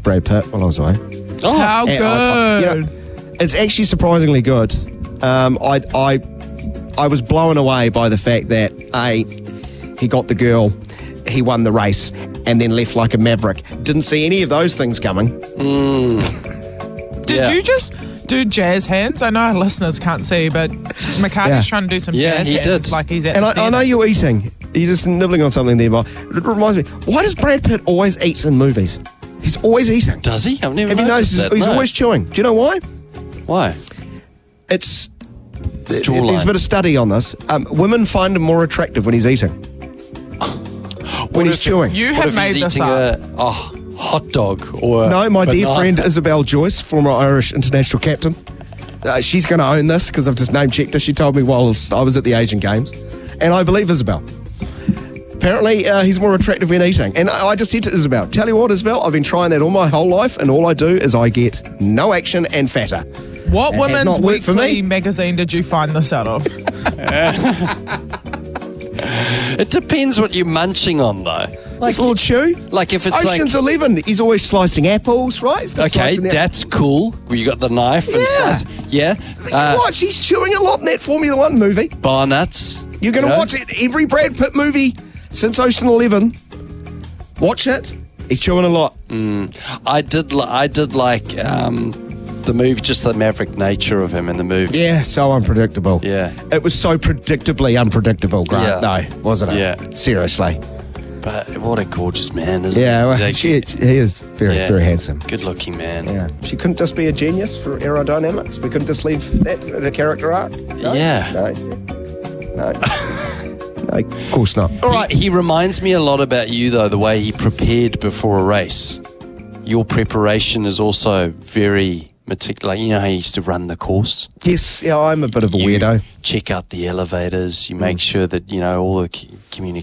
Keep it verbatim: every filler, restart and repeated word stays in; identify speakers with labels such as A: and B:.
A: with Brad Pitt while I was away.
B: Oh,
C: How
A: And
C: good.
A: I- I- you know, it's actually surprisingly good. Um, I, I, I was blown away by the fact that A, he got the girl, he won the race, and then left like a maverick. Didn't see any of those things coming.
C: Did
B: Yeah.
C: you just do jazz hands? I know our listeners can't see, but McCarthy's
A: Yeah.
C: trying to do some
B: Yeah,
C: jazz
B: he
C: hands
B: did.
C: like he's at
A: And
C: the
A: I, I
C: theatre.
A: know you're eating. You're just nibbling on something there, but it reminds me, why does Brad Pitt always eat in movies? He's always eating.
B: does he? I've never
A: Have you
B: noticed
A: noticed?
B: that.
A: He's
B: no.
A: always chewing. Do you know why?
B: Why?
A: It's...
B: His
A: There's a
B: jawline.
A: bit of study on this. Um, women find him more attractive when he's eating. When he's
B: if-
A: chewing.
C: You
B: What
C: have
B: if
C: made
B: he's
C: this
B: eating
C: up.
B: a oh, hot dog or a
A: No, my dear
B: banana?
A: friend Isabel Joyce, former Irish international captain. Uh, she's going to own this because I've just name checked her. She told me while I was at the Asian Games. And I believe Isabel. Apparently, uh, he's more attractive when eating. And I I just said to Isabel, tell you what, Isabel, I've been trying that all my whole life, and all I do is I get no action and fatter.
C: What
A: It has
C: Women's
A: not worked for
C: Weekly
A: me.
C: magazine did you find this out of?
B: It depends what you're munching on, though. Like,
A: Just a little chew.
B: like if it's
A: Ocean's
B: like
A: Eleven, he's always slicing apples, right? He's just
B: okay,
A: slicing the-
B: that's cool. Where you got the knife and
A: Yeah.
B: stuff. Yeah.
A: You
B: Uh,
A: watch, he's chewing a lot in that Formula One movie.
B: bar nuts.
A: You're going to
B: you know?
A: watch it. Every Brad Pitt movie since Ocean Eleven. Watch it. He's chewing a lot.
B: I did. Li- I did like um, the movie, just the maverick nature of him in the movie.
A: Yeah, so unpredictable.
B: Yeah.
A: It was so predictably unpredictable, Grant,
B: Yeah.
A: though, wasn't it?
B: Yeah.
A: Seriously.
B: But what a gorgeous man, isn't
A: Yeah,
B: he?
A: well,
B: Like,
A: she, he is very,
B: yeah.
A: very handsome.
B: Good looking man.
A: Yeah. She couldn't just be a genius for aerodynamics. We couldn't just leave that at a character arc. No?
B: Yeah.
A: No. No. No, of course not. All right.
B: He, he reminds me a lot about you, though, the way he prepared before a race. Your preparation is also very meticulous. Like, you know how you used to run the course?
A: Yes, yeah, I'm a bit of a
B: You
A: weirdo.
B: check out the elevators. You make sure that, you know, all the c-